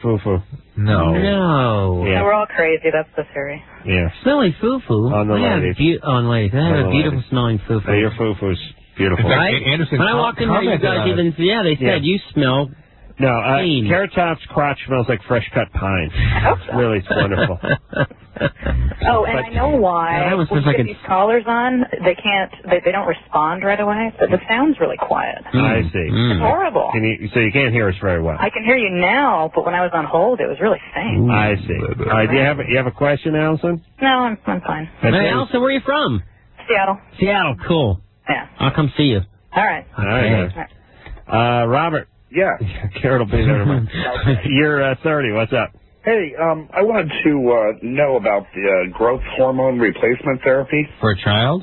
Foo-foo. No. Yeah. We're all crazy. That's the theory. Yeah. Smelly foo-foo. On the ladies. On ladies. I have a beautiful smelling foo-foo. Your foo-foo's beautiful. Right? Anderson when I walked in there, you guys even... Yeah, they said, you smell... No, Carrot Top's crotch smells like fresh-cut pine. It's wonderful. I know why. When you get these collars on, they don't respond right away. So the sound's really quiet. I see. It's horrible. So you can't hear us very well. I can hear you now, but when I was on hold, it was really faint. I see. All right, do you have a question, Allison? No, I'm fine. Hey, Allison, where are you from? Seattle. Seattle, cool. Yeah. I'll come see you. All right. All right. Robert. Yeah. Carrot will be there tomorrow. You're 30. What's up? Hey, I wanted to know about the growth hormone replacement therapy. For a child?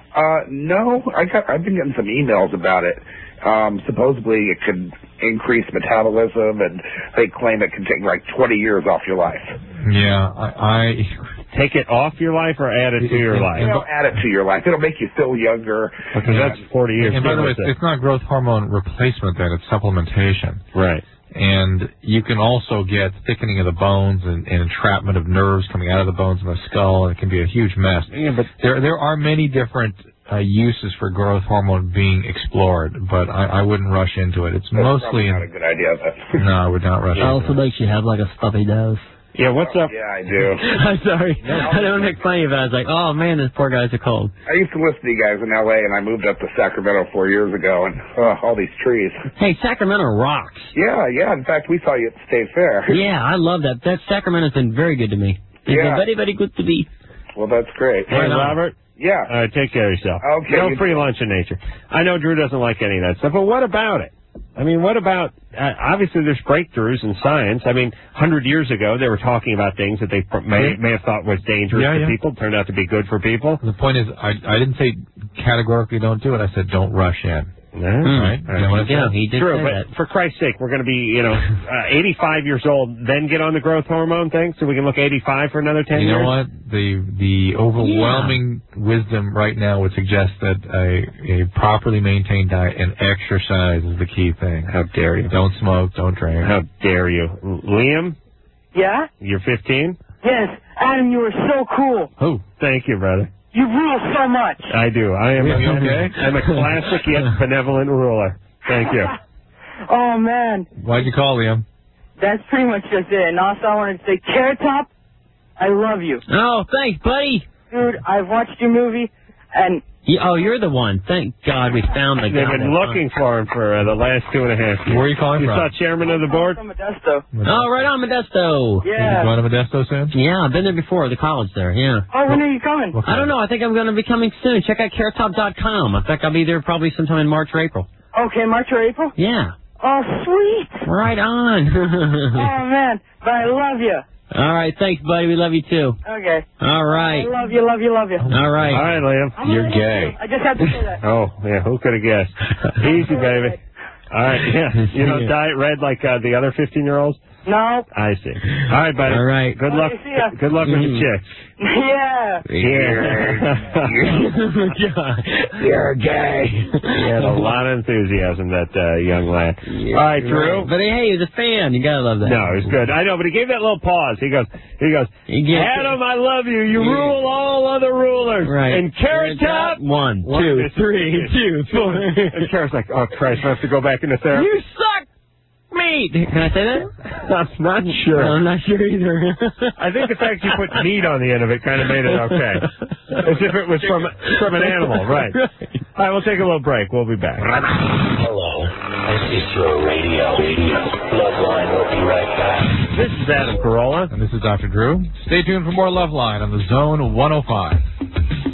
No. I've been getting some emails about it. Supposedly it could increase metabolism, and they claim it can take like 20 years off your life. Yeah, I take it off your life or add it to your life? Add it to your life. It'll make you feel younger. Because that's 40 years. And by the way, it's not growth hormone replacement then, it's supplementation. Right. And you can also get thickening of the bones and entrapment of nerves coming out of the bones in the skull, and it can be a huge mess. Yeah, but there are many different uses for growth hormone being explored, but I wouldn't rush into it. It's mostly not a good idea. No, I would not rush into it. Also makes you have like a stuffy nose. Yeah, what's up? Yeah, I do. I'm sorry. I don't make fun of you, but I was like, oh, man, those poor guys are cold. I used to listen to you guys in L.A., and I moved up to Sacramento 4 years ago, and all these trees. Hey, Sacramento rocks. Yeah. In fact, we saw you at the State Fair. Yeah, I love that. Sacramento's been very good to me. It's been very, very good to me. Well, that's great. Hey, Robert? Yeah. Take care of yourself. Okay. No free lunch in nature. I know Drew doesn't like any of that stuff, but what about it? I mean, what about, obviously there's breakthroughs in science. I mean, 100 years ago, they were talking about things that they may have thought was dangerous to people, turned out to be good for people. The point is, I didn't say categorically don't do it. I said don't rush in. Right? He did True, say but that. for Christ's sake, we're going to be, 85 years old, then get on the growth hormone thing, so we can look 85 for another 10 years? You know what? The overwhelming wisdom right now would suggest that a properly maintained diet and exercise is the key thing. How dare you? Don't smoke, don't drink. How dare you? Liam? Yeah? You're 15? Yes. Adam, you are so cool. Oh, thank you, brother. You rule so much. I do. I'm a classic yet benevolent ruler. Thank you. Oh, man. Why'd you call, Liam? That's pretty much just it. And also I wanted to say, Carrot Top, I love you. Oh, thanks, buddy. Dude, I've watched your movie, and... you're the one. Thank God we found the guy. They've been looking for him for the last 2.5 years. Where are you calling from? You saw chairman of the board? From Modesto. Oh, right on, Modesto. Yeah. You going to Modesto soon? Yeah, I've been there before, the college there, yeah. Oh, when are you coming? I don't know. I think I'm going to be coming soon. Check out carrottop.com. In fact, I'll be there probably sometime in March or April. Okay, March or April? Yeah. Oh, sweet. Right on. Oh, man. But I love you. All right, thanks, buddy. We love you, too. Okay. All right. I love you, love you, love you. All right. All right, Liam. You're gay. I just had to say that. Oh, yeah, who could have guessed? Easy, baby. All right, yeah. You don't dye it red like the other 15-year-olds? No. I see. All right, buddy. All right. Good luck. Good luck with the chicks. Yeah. You're gay. He had a lot of enthusiasm, that young lad. All right, Drew. But hey, he's a fan. You gotta love that. No, he's good. I know, but he gave that little pause. He goes, Adam, I love you. You rule all other rulers. Right. And Carrot Top. 1, 2, 3, 2, 4. And Carrot's like, oh, Christ, I have to go back into therapy. You suck meat. Can I say that? I'm not sure. I'm not sure either. I think the fact you put meat on the end of it kind of made it okay. As if it was from an animal, right. All right, we'll take a little break. We'll be back. Hello. This is your radio. Loveline will be right back. This is Adam Carolla. And this is Dr. Drew. Stay tuned for more Loveline on the Zone 105.